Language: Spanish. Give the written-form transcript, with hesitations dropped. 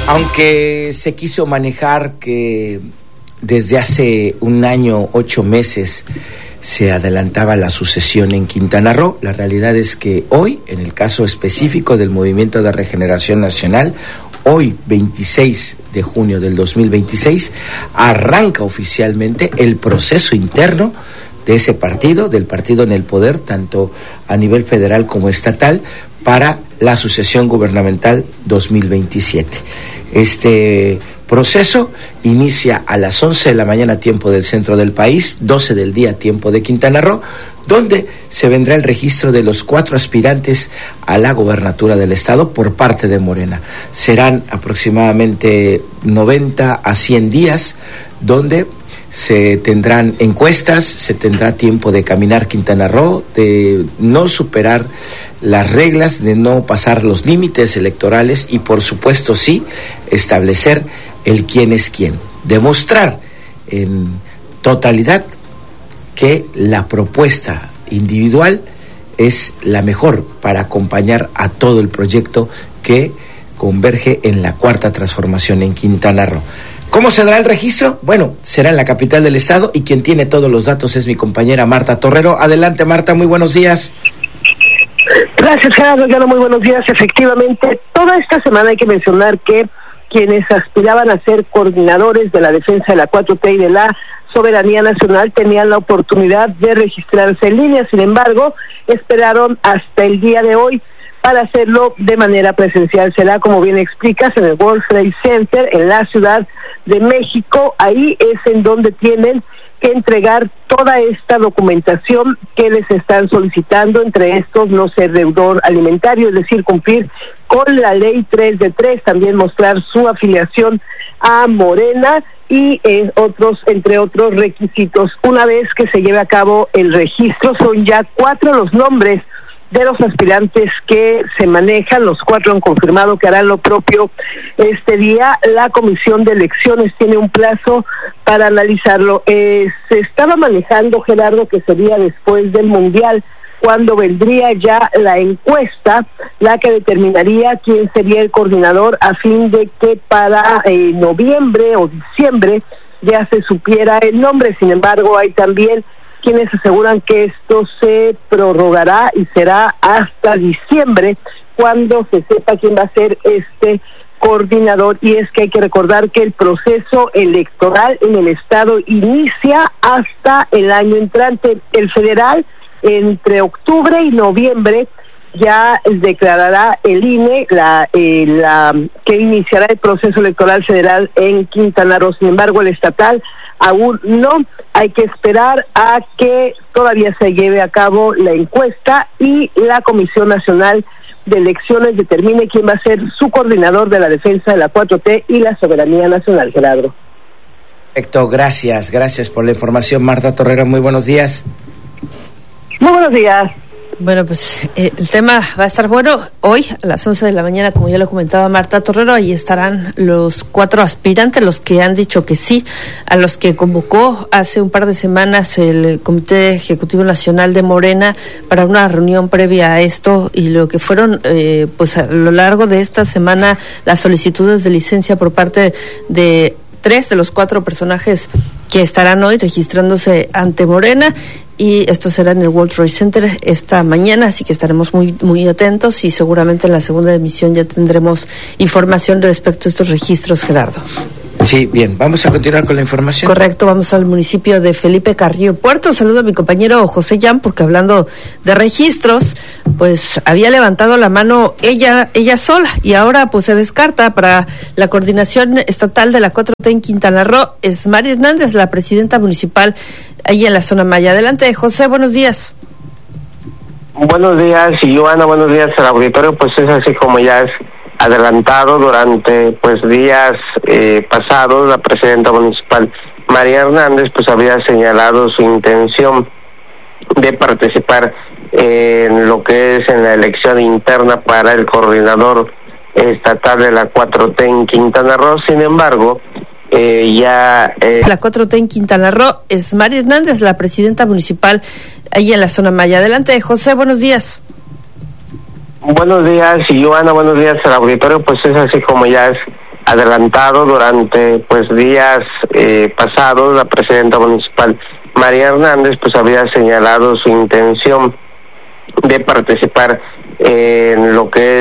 Aunque se quiso manejar que desde hace un año, 8 meses, se adelantaba la sucesión en Quintana Roo, la realidad es que hoy, en el caso específico del Movimiento de Regeneración Nacional, hoy, 26 de junio del 2026, arranca oficialmente el proceso interno de ese partido, del partido en el poder, tanto a nivel federal como estatal, para la sucesión gubernamental 2027. Este proceso inicia a las 11 de la mañana, tiempo del centro del país, 12 del día, tiempo de Quintana Roo, donde se vendrá el registro de los 4 aspirantes a la gobernatura del estado por parte de Morena. Serán aproximadamente 90 a 100 días, donde se tendrán encuestas, se tendrá tiempo de caminar Quintana Roo, de no superar las reglas, de no pasar los límites electorales y, por supuesto, sí, establecer el quién es quién. Demostrar en totalidad que la propuesta individual es la mejor para acompañar a todo el proyecto que converge en la cuarta transformación en Quintana Roo. ¿Cómo se dará el registro? Bueno, será en la capital del estado y quien tiene todos los datos es mi compañera Marta Torrero. Adelante, Marta, muy buenos días. Gracias, Gerardo. Muy buenos días. Efectivamente, toda esta semana hay que mencionar que quienes aspiraban a ser coordinadores de la defensa de la 4T y de la soberanía nacional tenían la oportunidad de registrarse en línea. Sin embargo, esperaron hasta el día de hoy para hacerlo de manera presencial. Será, como bien explicas, en el World Trade Center, en la Ciudad de México. Ahí es en donde tienen que entregar toda esta documentación que les están solicitando, entre estos no ser deudor alimentario, es decir, cumplir con la ley 3 de 3, también mostrar su afiliación a Morena y entre otros requisitos. Una vez que se lleve a cabo el registro, son ya 4 los nombres de los aspirantes que se manejan. Los 4 han confirmado que harán lo propio este día. La Comisión de Elecciones tiene un plazo para analizarlo. Se estaba manejando, Gerardo, que sería después del Mundial, cuando vendría ya la encuesta, la que determinaría quién sería el coordinador, a fin de que para noviembre o diciembre ya se supiera el nombre. Sin embargo, hay también quienes aseguran que esto se prorrogará y será hasta diciembre cuando se sepa quién va a ser este coordinador. Y es que hay que recordar que el proceso electoral en el estado inicia hasta el año entrante. El federal, entre octubre y noviembre, ya declarará el INE que iniciará el proceso electoral federal en Quintana Roo. Sin embargo, el estatal aún no. Hay que esperar a que todavía se lleve a cabo la encuesta y la Comisión Nacional de Elecciones determine quién va a ser su coordinador de la defensa de la 4T y la soberanía nacional, Gerardo. Perfecto, gracias por la información, Marta Torrero, muy buenos días. Muy buenos días. Bueno, pues el tema va a estar bueno. Hoy a las 11 de la mañana, como ya lo comentaba Marta Torrero, ahí estarán los 4 aspirantes, los que han dicho que sí, a los que convocó hace un par de semanas el Comité Ejecutivo Nacional de Morena para una reunión previa a esto, y lo que fueron, pues a lo largo de esta semana, las solicitudes de licencia por parte de 3 de los 4 personajes que estarán hoy registrándose ante Morena. Y esto será en el World Trade Center esta mañana, así que estaremos muy atentos y seguramente en la segunda emisión ya tendremos información respecto a estos registros, Gerardo. Sí, bien, vamos a continuar con la información. Correcto, vamos al municipio de Felipe Carrillo Puerto. Saludo a mi compañero José Jan, porque hablando de registros, pues había levantado la mano ella sola y ahora pues se descarta para la coordinación estatal de la 4T en Quintana Roo. Es Mari Hernández, la presidenta municipal ahí en la zona Maya. Adelante, José, buenos días. Buenos días, y Joana, buenos días al auditorio. Pues es así como ya es adelantado durante días pasados. La presidenta municipal María Hernández pues había señalado su intención de participar en lo que es en la elección interna para el coordinador estatal de la 4T en Quintana Roo. Sin embargo, la 4T en Quintana Roo es Mari Hernández, la presidenta municipal ahí en la zona Maya. Adelante, José, buenos días. Buenos días, y Joana, buenos días al auditorio. Pues es así como ya es adelantado durante pues días pasados. La presidenta municipal María Hernández pues había señalado su intención de participar en lo que es